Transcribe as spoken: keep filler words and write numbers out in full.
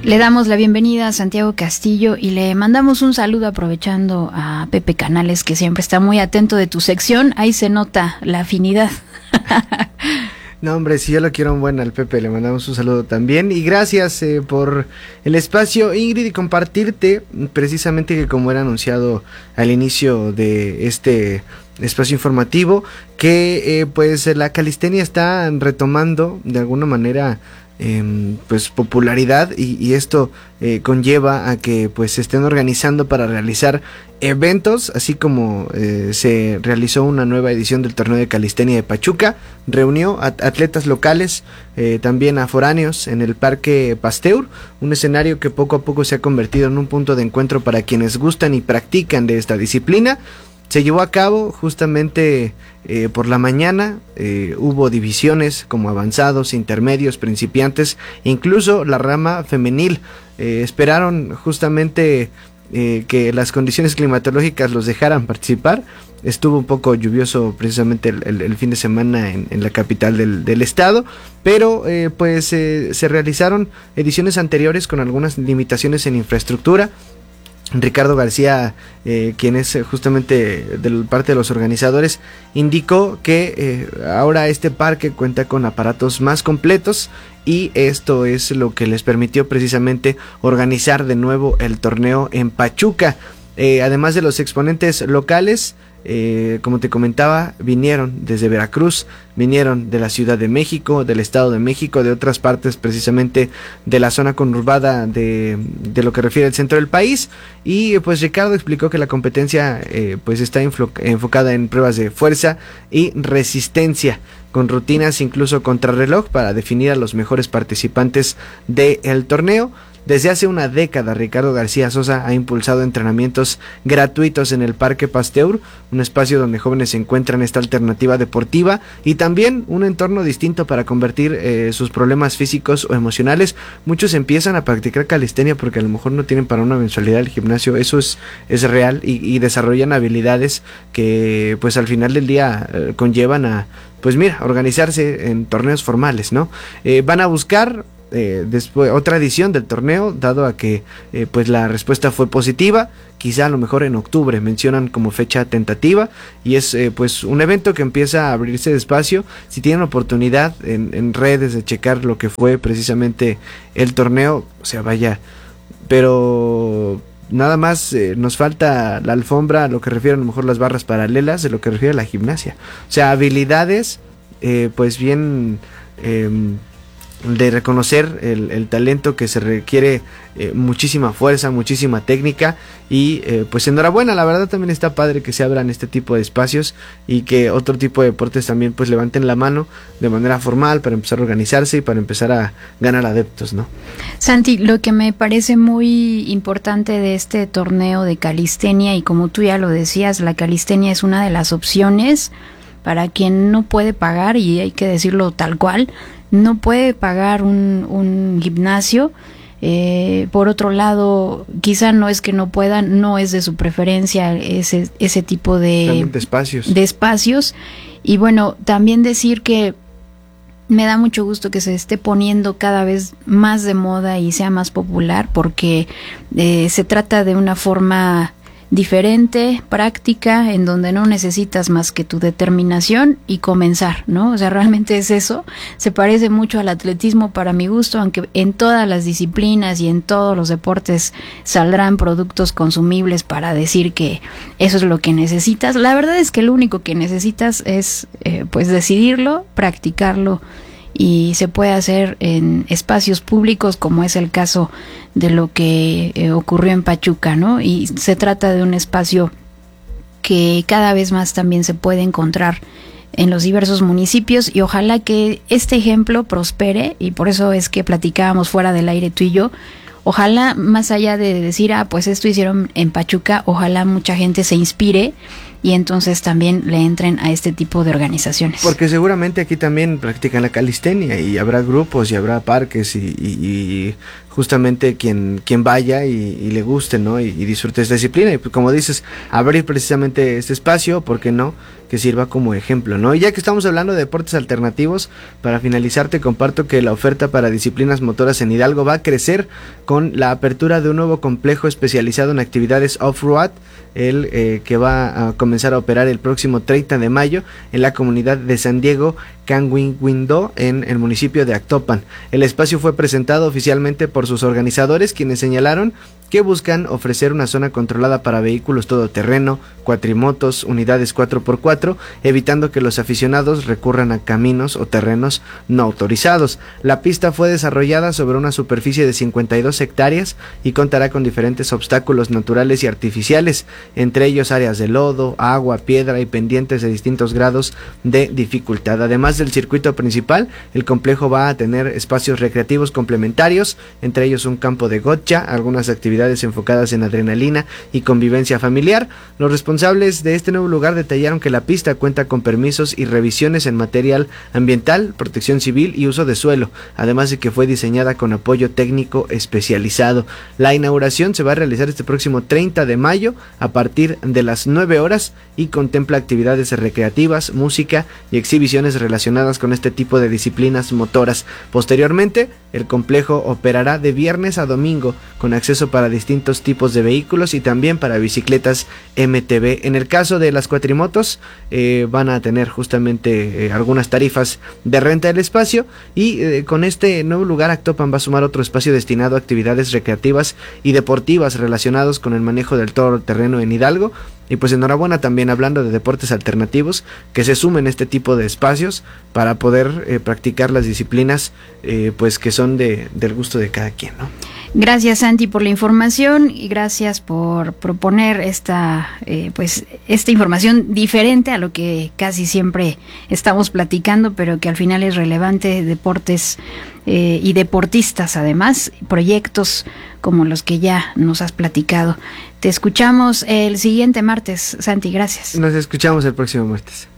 Le damos la bienvenida a Santiago Castillo y le mandamos un saludo aprovechando a Pepe Canales, que siempre está muy atento de tu sección. Ahí se nota la afinidad. No, hombre, si yo lo quiero un buen al Pepe, le mandamos un saludo también. Y gracias eh, por el espacio, Ingrid, y compartirte precisamente que, como era anunciado al inicio de este espacio informativo, que eh, pues la calistenia está retomando de alguna manera Eh, pues popularidad, y, y esto eh, conlleva a que pues se estén organizando para realizar eventos, así como eh, se realizó una nueva edición del torneo de calistenia de Pachuca. Reunió a atletas locales, eh, también a foráneos, en el Parque Pasteur, un escenario que poco a poco se ha convertido en un punto de encuentro para quienes gustan y practican de esta disciplina. Se llevó a cabo justamente eh, por la mañana. Eh, hubo divisiones como avanzados, intermedios, principiantes, incluso la rama femenil. Eh, esperaron justamente eh, que las condiciones climatológicas los dejaran participar. Estuvo un poco lluvioso precisamente el, el, el fin de semana en, en la capital del, del estado, pero eh, pues eh, se realizaron ediciones anteriores con algunas limitaciones en infraestructura. Ricardo García, eh, quien es justamente de parte de los organizadores, indicó que eh, ahora este parque cuenta con aparatos más completos, y esto es lo que les permitió precisamente organizar de nuevo el torneo en Pachuca. Eh, además de los exponentes locales, Eh, como te comentaba, vinieron desde Veracruz, vinieron de la Ciudad de México, del Estado de México, de otras partes precisamente de la zona conurbada de, de lo que refiere al centro del país. Y pues Ricardo explicó que la competencia eh, pues está enfocada en pruebas de fuerza y resistencia, con rutinas incluso contrarreloj para definir a los mejores participantes del torneo. Desde hace una década, Ricardo García Sosa ha impulsado entrenamientos gratuitos en el Parque Pasteur, un espacio donde jóvenes encuentran esta alternativa deportiva y también un entorno distinto para convertir eh, sus problemas físicos o emocionales. Muchos empiezan a practicar calistenia porque a lo mejor no tienen para una mensualidad del gimnasio, eso es, es real, y, y desarrollan habilidades que pues al final del día eh, conllevan a, pues mira, organizarse en torneos formales, ¿no? Eh, van a buscar Eh, después otra edición del torneo, dado a que eh, pues la respuesta fue positiva. Quizá a lo mejor en octubre mencionan como fecha tentativa, y es eh, pues un evento que empieza a abrirse despacio. Si tienen oportunidad en, en redes de checar lo que fue precisamente el torneo, o sea, vaya, pero nada más eh, nos falta la alfombra a lo que refiere a lo mejor las barras paralelas, de lo que refiere a la gimnasia, o sea, habilidades eh, pues bien eh, de reconocer el, el talento que se requiere, eh, muchísima fuerza, muchísima técnica, y eh, pues enhorabuena. La verdad también está padre que se abran este tipo de espacios y que otro tipo de deportes también pues levanten la mano de manera formal para empezar a organizarse y para empezar a ganar adeptos, ¿no? Santi, lo que me parece muy importante de este torneo de calistenia, y como tú ya lo decías, la calistenia es una de las opciones para quien no puede pagar, y hay que decirlo tal cual, no puede pagar un, un gimnasio. Eh, por otro lado, quizá no es que no puedan, no es de su preferencia ese, ese tipo de, de espacios. de espacios. Y bueno, también decir que me da mucho gusto que se esté poniendo cada vez más de moda y sea más popular, porque eh, se trata de una forma diferente, práctica, en donde no necesitas más que tu determinación y comenzar, ¿no? O sea, realmente es eso. Se parece mucho al atletismo para mi gusto, aunque en todas las disciplinas y en todos los deportes saldrán productos consumibles para decir que eso es lo que necesitas. La verdad es que lo único que necesitas es eh, pues decidirlo, practicarlo, y se puede hacer en espacios públicos, como es el caso de lo que eh, ocurrió en Pachuca, ¿no? Y se trata de un espacio que cada vez más también se puede encontrar en los diversos municipios, y ojalá que este ejemplo prospere, y por eso es que platicábamos fuera del aire tú y yo. Ojalá, más allá de decir, ah, pues esto hicieron en Pachuca, ojalá mucha gente se inspire y entonces también le entren a este tipo de organizaciones. Porque seguramente aquí también practican la calistenia y habrá grupos y habrá parques y, y, y justamente quien quien vaya y, y le guste, ¿no? Y, y disfrute esta disciplina. Y pues, como dices, abrir precisamente este espacio, ¿por qué no? Que sirva como ejemplo, ¿no? Y ya que estamos hablando de deportes alternativos, para finalizar te comparto que la oferta para disciplinas motoras en Hidalgo va a crecer con la apertura de un nuevo complejo especializado en actividades off-road, el eh, que va a comenzar a operar el próximo treinta de mayo en la comunidad de San Diego, Canguinguindó, en el municipio de Actopan. El espacio fue presentado oficialmente por sus organizadores, quienes señalaron que buscan ofrecer una zona controlada para vehículos todoterreno, cuatrimotos, unidades cuatro por cuatro, evitando que los aficionados recurran a caminos o terrenos no autorizados. La pista fue desarrollada sobre una superficie de cincuenta y dos hectáreas y contará con diferentes obstáculos naturales y artificiales, entre ellos áreas de lodo, agua, piedra y pendientes de distintos grados de dificultad. Además del circuito principal, el complejo va a tener espacios recreativos complementarios, entre ellos un campo de gotcha, algunas actividades enfocadas en adrenalina y convivencia familiar. Los responsables de este nuevo lugar detallaron que la pista cuenta con permisos y revisiones en material ambiental, protección civil y uso de suelo, además de que fue diseñada con apoyo técnico especializado. La inauguración se va a realizar este próximo treinta de mayo a partir de las nueve horas y contempla actividades recreativas, música y exhibiciones relacionadas con este tipo de disciplinas motoras. Posteriormente, el complejo operará de viernes a domingo con acceso para distintos tipos de vehículos y también para bicicletas M T B. En el caso de las cuatrimotos, eh, van a tener justamente eh, algunas tarifas de renta del espacio y eh, con este nuevo lugar Actopan va a sumar otro espacio destinado a actividades recreativas y deportivas relacionados con el manejo del todoterreno en Hidalgo. Y pues enhorabuena también, hablando de deportes alternativos, que se sumen este tipo de espacios para poder eh, practicar las disciplinas eh, pues que son de, del gusto de cada quien, ¿no? Gracias, Santi, por la información y gracias por proponer esta eh, pues esta información diferente a lo que casi siempre estamos platicando, pero que al final es relevante. Deportes eh, y deportistas, además, proyectos como los que ya nos has platicado. Te escuchamos el siguiente martes, Santi, gracias. Nos escuchamos el próximo martes.